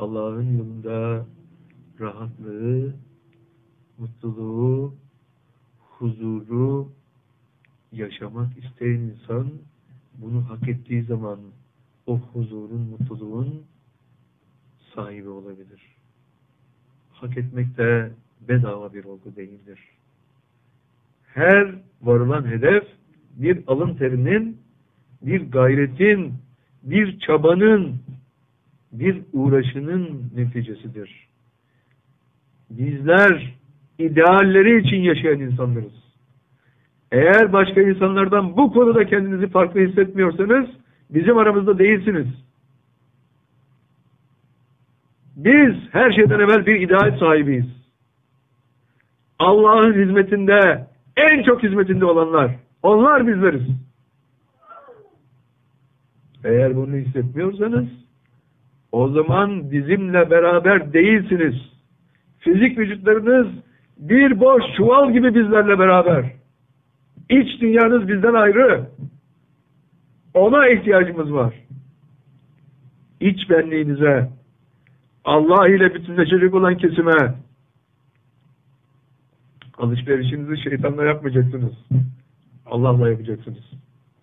Allah'ın yolunda rahatlığı, mutluluğu, huzuru yaşamak isteyen insan bunu hak ettiği zaman o huzurun, mutluluğun sahibi olabilir. Hak etmek de bedava bir olgu değildir. Her varılan hedef bir alın terinin, bir gayretin, bir çabanın, bir uğraşının neticesidir. Bizler idealleri için yaşayan insanlarız. Eğer başka insanlardan bu konuda kendinizi farklı hissetmiyorsanız bizim aramızda değilsiniz. Biz her şeyden evvel bir ideal sahibiyiz. Allah'ın hizmetinde, en çok hizmetinde olanlar, onlar bizleriz. Eğer bunu hissetmiyorsanız o zaman bizimle beraber değilsiniz. Fizik vücutlarınız bir boş çuval gibi bizlerle beraber. İç dünyanız bizden ayrı. Ona ihtiyacımız var. İç benliğinize, Allah ile bütünleşecek olan kesime, alışverişinizi şeytanla yapmayacaksınız. Allah'la yapacaksınız.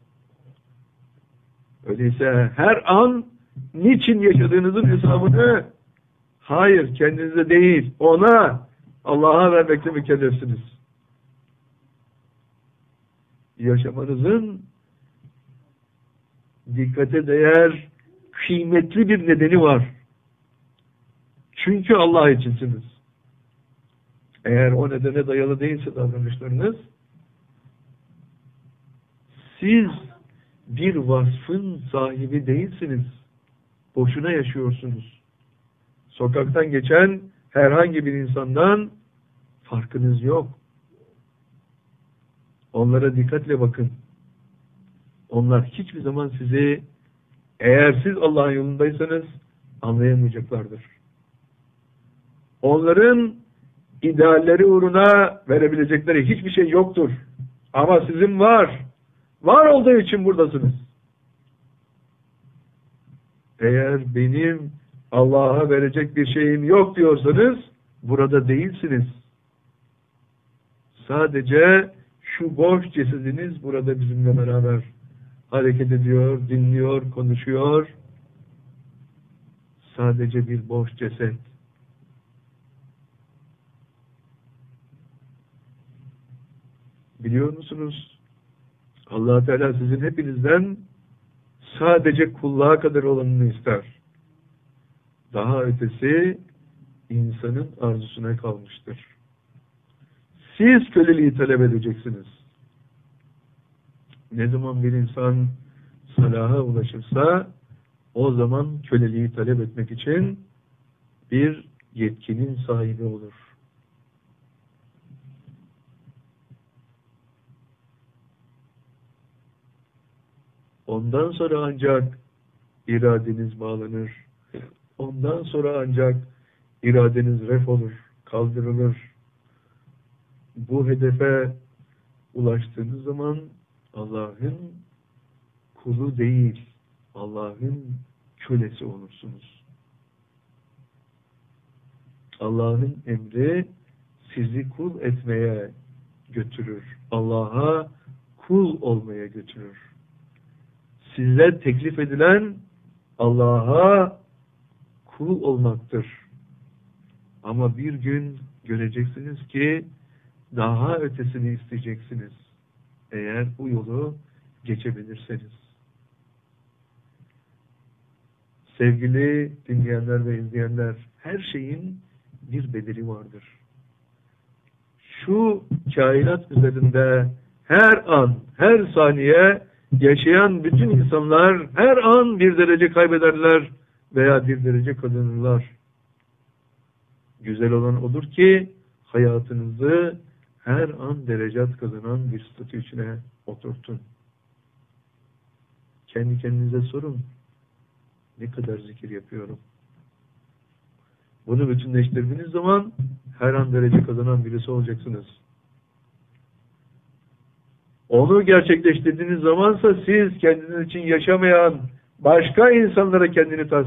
Öyleyse her an niçin yaşadığınızın hesabını hayır kendinize değil ona, Allah'a vermekle mükellefsiniz. Yaşamanızın dikkate değer kıymetli bir nedeni var. Çünkü Allah içinsiniz. Eğer o nedene dayalı değilse davranışlarınız, siz bir vasfın sahibi değilsiniz. Boşuna yaşıyorsunuz. Sokaktan geçen herhangi bir insandan farkınız yok. Onlara dikkatle bakın. Onlar hiçbir zaman sizi, eğer siz Allah'ın yolundaysanız, anlayamayacaklardır. Onların idealleri uğruna verebilecekleri hiçbir şey yoktur. Ama sizin var. Var olduğu için buradasınız. Eğer benim Allah'a verecek bir şeyim yok diyorsanız burada değilsiniz. Sadece şu boş cesediniz burada bizimle beraber hareket ediyor, dinliyor, konuşuyor. Sadece bir boş ceset. Biliyor musunuz? Allah Teala sizin hepinizden sadece kulluğa kadar olanını ister. Daha ötesi insanın arzusuna kalmıştır. Siz köleliği talep edeceksiniz. Ne zaman bir insan salaha ulaşırsa o zaman köleliği talep etmek için bir yetkinin sahibi olur. Ondan sonra ancak iradeniz bağlanır. Ondan sonra ancak iradeniz ref olur, kaldırılır. Bu hedefe ulaştığınız zaman Allah'ın kulu değil, Allah'ın kölesi olursunuz. Allah'ın emri sizi kul etmeye götürür. Allah'a kul olmaya götürür. Size teklif edilen Allah'a kul olmaktır. Ama bir gün göreceksiniz ki daha ötesini isteyeceksiniz. Eğer bu yolu geçebilirseniz. Sevgili dinleyenler ve izleyenler, her şeyin bir bedeli vardır. Şu kainat üzerinde her an, her saniye yaşayan bütün insanlar her an bir derece kaybederler veya bir derece kazanırlar. Güzel olan odur ki hayatınızı her an derecat kazanan bir statü içine oturtun. Kendi kendinize sorun. Ne kadar zikir yapıyorum? Bunu bütünleştirdiğiniz zaman her an derece kazanan birisi olacaksınız. Onu gerçekleştirdiğiniz zamansa siz kendiniz için yaşamayan başka insanlara kendini